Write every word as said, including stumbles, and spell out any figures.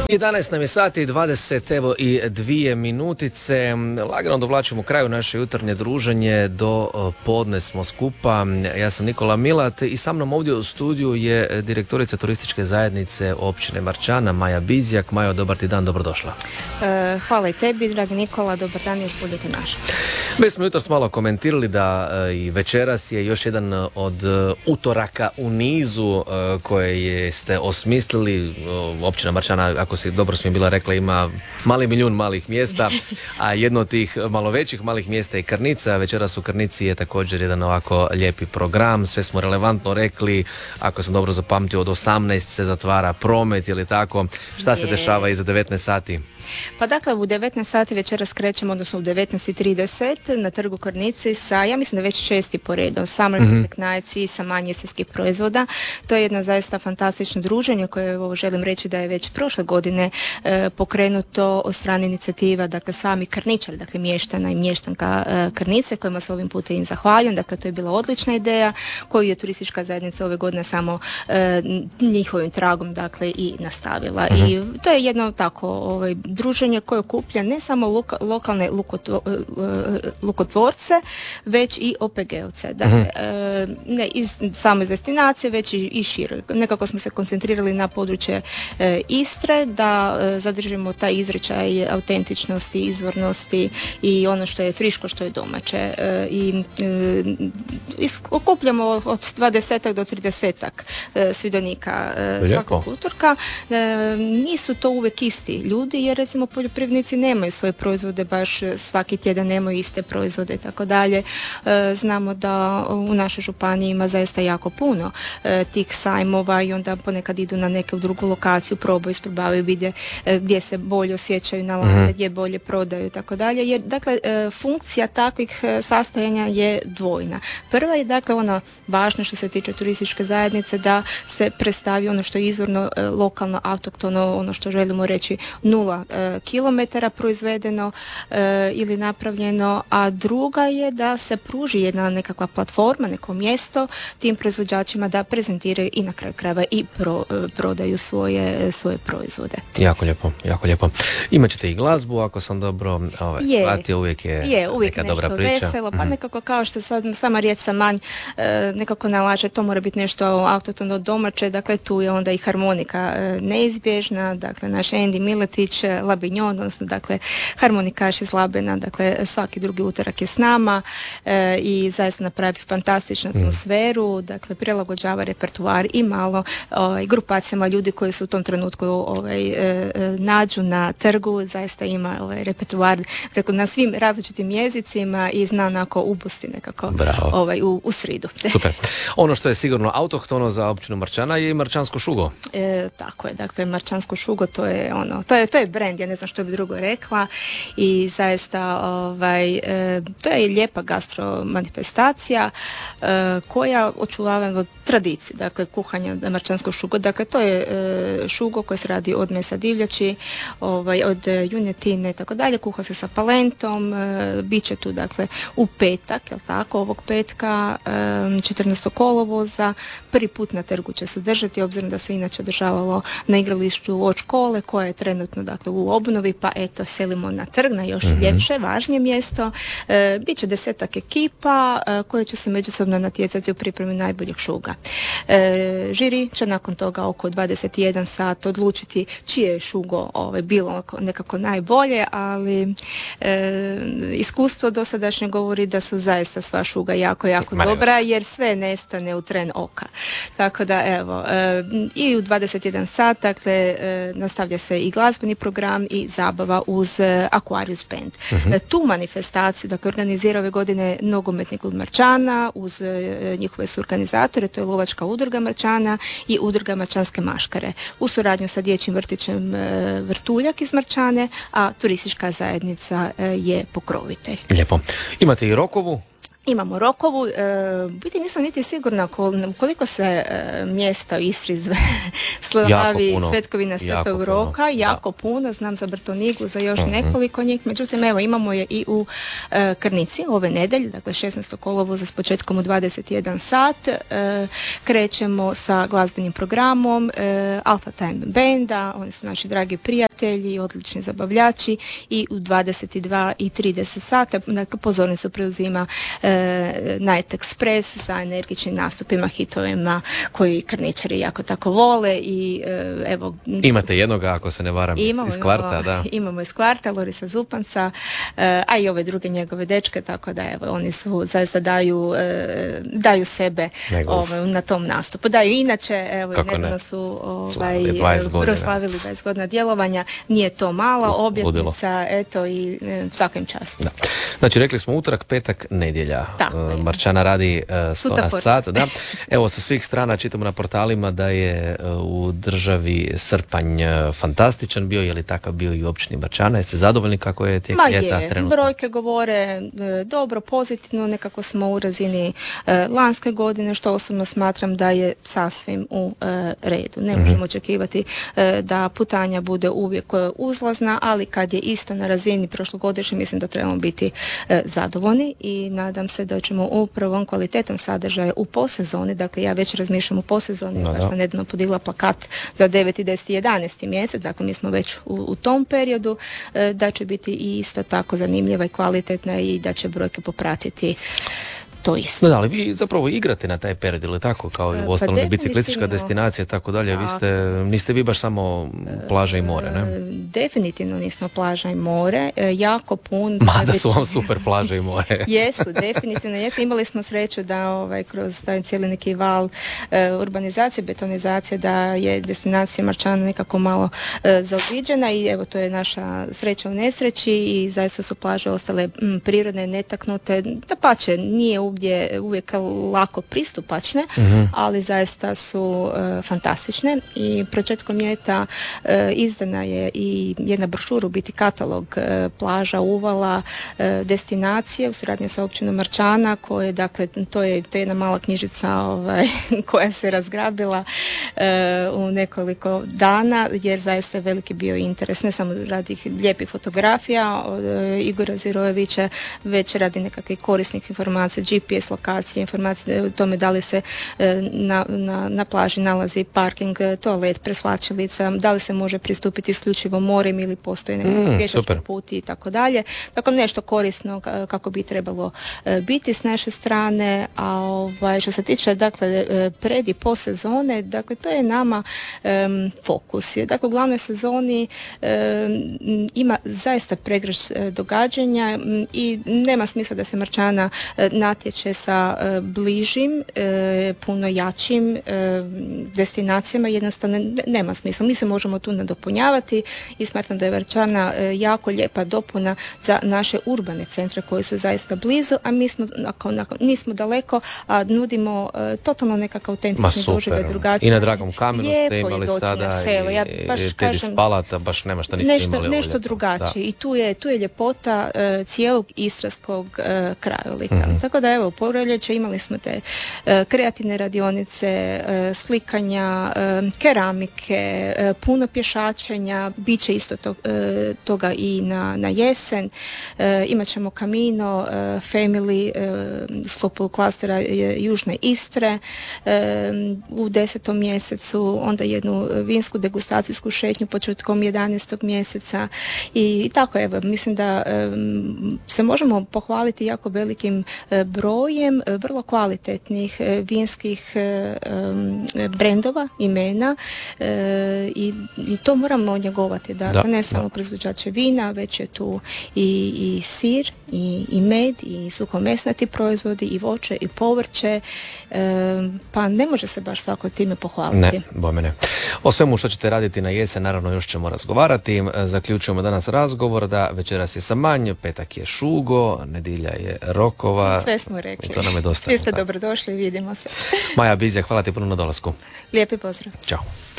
jedanaest nam je sati i dvadeset evo i dvije minutice. Lagano dovlačimo kraju naše jutarnje druženje, do podne smo skupa. Ja sam Nikola Milat i sa mnom ovdje u studiju je direktorica turističke zajednice općine Marčana, Maja Bizjak. Majo, dobar ti dan, dobrodošla. E, hvala i tebi, dragi Nikola, dobar dan i još budete naši. Već smo jutros malo komentirali da e, i večeras je još jedan od e, utoraka u nizu e, koje je, ste osmislili. E, općina Marčana, ako si dobro smijem bila rekla, ima mali milijun malih mjesta, a jedno od tih malo većih malih mjesta je Krnica. Večeras u Krnici je također jedan ovako lijepi program, sve smo relevantno rekli, ako sam dobro zapamtio od osamnaest se zatvara promet, ili tako, šta se dešava iza devetnaest sati? Pa dakle, u devetnaest sati večeras krećemo, odnosno u devetnaest i trideset na trgu Krnici sa, ja mislim da već šesti po redu, samo mm-hmm. knajci i sa manje estetskih proizvoda. To je jedna zaista fantastično druženje koje evo, želim reći da je već prošle godine e, pokrenuto od strane inicijativa, dakle sami Krničari, dakle mještana i mještanka e, Krnice, kojima se ovim putem zahvaljujem. Dakle, to je bila odlična ideja koju je turistička zajednica ove godine samo e, njihovim tragom dakle i nastavila. Mm-hmm. I to je jedno tako ovaj, druženje koje okuplja ne samo luka, lokalne lukotvo, lukotvorce, već i O P G-ovce. Dakle, mm-hmm. ne iz same destinacije, već i, i šire. Nekako smo se koncentrirali na područje e, Istre, da e, zadržimo taj izričaj autentičnosti, izvornosti i ono što je friško, što je domaće. E, I e, is, okupljamo od dvadesetak do tridesetak e, sudionika e, svakog utorka. E, nisu to uvijek isti ljudi, jer recimo poljoprivrednici nemaju svoje proizvode, baš svaki tjedan nemaju iste proizvode i tako dalje. Znamo da u našoj županiji ima zaista jako puno e, tih sajmova i onda ponekad idu na neku drugu lokaciju, probaju, isprobavaju, vide e, gdje se bolje osjećaju na lance, mm-hmm. gdje bolje prodaju i tako dalje. Jer dakle e, funkcija takvih e, sastajanja je dvojna. Prva je dakle ono važno što se tiče turističke zajednice, da se predstavi ono što je izvorno e, lokalno, autoktono, ono što želimo reći nula e, kilometara proizvedeno e, ili napravljeno, a druga je da se pruži jedna nekakva platforma, neko mjesto tim proizvođačima da prezentiraju i na kraju krajeva i pro, prodaju svoje, svoje proizvode. Jako lijepo, jako lijepo. Imaćete i glazbu, ako sam dobro ovaj, je, shvatio, uvijek je, je uvijek neka dobra priča. Veselo, pa mm-hmm. nekako kao što sad sama riječ Samanj e, nekako nalaže, to mora biti nešto autotono domaće, dakle tu je onda i harmonika e, neizbježna, dakle naš Andy Miletić, Labinjon, odnosno dakle harmonikaš iz Labena, dakle svaki drugi utorak je s nama e, i zaista napravi fantastičnu atmosferu, mm. dakle prilagođava repertoar i malo ovaj, grupacijama ljudi koji su u tom trenutku ovaj, e, e, nađu na trgu, zaista ima ovaj, repertoar dakle, na svim različitim jezicima i zna onako upusti nekako ovaj, u, u sridu. Super. Ono što je sigurno autohtono za općinu Marčana je i marčansko šugo. E, tako je, dakle marčansko šugo to je ono, to je, to je brand, ja ne znam što bi drugo rekla i zaista ovaj, e, to je lijepa gastro manifestacija e, koja očuvava tradiciju, dakle kuhanja marčanskog šugo, dakle to je e, šugo koje se radi od mesa divljači, ovaj, od junetine i tako dalje, kuha se sa palentom, e, bit će tu dakle u petak, jel tako, ovog petka e, četrnaestog kolovoza, prvi put na trgu će se držati, obzirom da se inače održavalo na igralištu od škole koja je trenutno dakle u obnovi, pa eto selimo na trg, na još mm-hmm. ljepše, važnije mjesto. E, Biće desetak ekipa e, koje će se međusobno natjecati u pripremi najboljeg šuga. E, žiri će nakon toga oko dvadeset jedan sat odlučiti čije je šugo ovaj, bilo nekako najbolje, ali e, iskustvo dosadašnje govori da su zaista sva šuga jako, jako Mario. dobra, jer sve nestane u tren oka. Tako da evo, e, i u dvadeset jedan sat, dakle, e, nastavlja se i glazbeni program i zabava uz e, Aquarius Band. Uh-huh. E, tu manifestaciju, dakle, organizira ove godine nogometni klub Marčana uz e, njihove su organizatore, to je Lovačka udruga Marčana i udruga Marčanske maškare. U suradnju sa dječjim vrtićem e, Vrtuljak iz Marčane, a turistička zajednica e, je pokrovitelj. Lijepo. Imate i Rokovu? Imamo Rokovu, e, biti nisam niti sigurna koliko se e, mjesta u Istri zve Slovavi Svetkovina Svetog Roka, jako da. puno, znam za Brtonigu, za još uh-huh. nekoliko njih, međutim evo imamo je i u e, Krnici ove nedelje, dakle šesnaestog kolovoza s početkom u dvadeset jedan sat, e, krećemo sa glazbenim programom e, Alpha Time Banda, oni su naši dragi prijatelji, odlični zabavljači i u dvadeset dva i trideset sata dakle, pozornicu preuzima e, Night Express sa energičnim nastupima, hitovima koji Krničari jako tako vole i evo... Imate jednoga, ako se ne varam, imamo, iz Kvarta, imamo, da. Imamo iz Kvarta, Lorisa Zupanca, a i ove druge njegove dečke, tako da evo, oni su zaista daju, daju sebe ovaj, na tom nastupu. Daju inače, evo, nedavno su ovaj, proslavili dvadeset godina djelovanja, nije to mala objetnica, eto i svakim častu. Da. Znači, rekli smo utorak, petak, nedjelja. Uh, Marčana radi uh, sto na sat. Da. Evo, sa svih strana čitamo na portalima da je uh, u državi srpanj uh, fantastičan bio, je li takav bio i u općini Marčana? Jeste zadovoljni kako je tijek ljeta trenutno? Ma je, brojke govore uh, dobro, pozitivno, nekako smo u razini uh, lanske godine, što osobno smatram da je sasvim u uh, redu. Ne možemo mm-hmm. očekivati uh, da putanja bude uvijek uh, uzlazna, ali kad je isto na razini prošlogodišnje, mislim da trebamo biti uh, zadovoljni i nadam se da ćemo upravo kvalitetom sadržaja u posezoni, dakle ja već razmišljam u posezoni, no, ja sam nedavno podigla plakat za deveti, deseti, jedanaesti mjesec, dakle mi smo već u, u tom periodu, e, da će biti i isto tako zanimljiva i kvalitetna i da će brojke popratiti to isto. No, da, ali vi zapravo igrate na taj period, ili tako, kao i u ostalom pa biciklistička destinacija i tako dalje, vi ste, niste vi baš samo plaža i more, ne? Definitivno nismo plaža i more, jako pun... Mada su vam super plaže i more. Jesu, definitivno jesu. Imali smo sreću da ovaj, kroz taj cijeli neki val uh, urbanizacije, betonizacije, da je destinacija Marčana nekako malo uh, zaobiđena i evo to je naša sreća u nesreći i zaista su plaže ostale m, prirodne, netaknute, da pače, nije u gdje uvijek lako pristupačne, mm-hmm. ali zaista su uh, fantastične i početkom ljeta uh, izdana je i jedna brošura, u biti katalog uh, plaža, uvala, uh, destinacije u suradnji sa općinom Marčana, koje, dakle, to je, to je jedna mala knjižica ovaj, koja se razgrabila uh, u nekoliko dana, jer zaista je veliki bio interes, ne samo radi lijepih fotografija od uh, Igora Zirojevića, već radi nekakvih korisnih informacija, G P S lokacije, informacije o tome da li se na, na, na plaži nalazi parking, toalet, presvlačilica, da li se može pristupiti isključivo morem ili postoji neki mm, pješački puti i tako dalje. Dakle, nešto korisno kako bi trebalo biti s naše strane, a ovaj, što se tiče dakle, pred i po sezone, dakle, to je nama um, fokus. Dakle, u glavnoj sezoni um, ima zaista pregršt događanja um, i nema smisla da se Marčana uh, natječe sa uh, bližim, uh, puno jačim uh, destinacijama, jednostavno ne, nema smisla. Mi se možemo tu nadopunjavati i smatram da je Marčana uh, jako lijepa dopuna za naše urbane centre koji su zaista blizu, a mi smo nakon, nakon, nismo daleko, a nudimo uh, totalno nekakav autentični doživljaj, drugačiji. I na Dragom kamenu ste imali sada selo. Ja baš i Teddy Spalata, baš nema šta niste nešto, imali. Nešto drugačije. I tu je, tu je ljepota uh, cijelog istarskog uh, krajolika. Mm-hmm. Tako da evo, u proljeće imali smo te uh, kreativne radionice, uh, slikanja, uh, keramike, uh, puno pješačenja, bit će isto to, uh, toga i na, na jesen. Uh, imat ćemo Camino, uh, Family, uh, sklopu klastera uh, Južne Istre uh, u desetom mjesecu, onda jednu vinsku degustacijsku šetnju početkom jedanaestog mjeseca i, i tako evo, mislim da um, se možemo pohvaliti jako velikim uh, brojem uh, vrlo kvalitetnih uh, vinskih uh, um, brendova, imena uh, i, i to moramo njegovati, dakle da, ne samo da. Proizvođače vina, već je tu i, i sir, i, i med, i suhomesnati proizvodi, i voće, i povrće, uh, pa ne može se baš svako time pohvaliti. Ne, bome ne. O svemu što ćete raditi na jesen, naravno još ćemo razgovarati. Zaključujemo danas razgovor da večeras je Samanj, petak je Šugo, nedjelja je Rokova. Sve smo rekli. I to nam je dosta. Vi ste dobrodošli, vidimo se. Maja Bizjak, hvala ti puno na dolasku. Lijepi pozdrav. Ćao.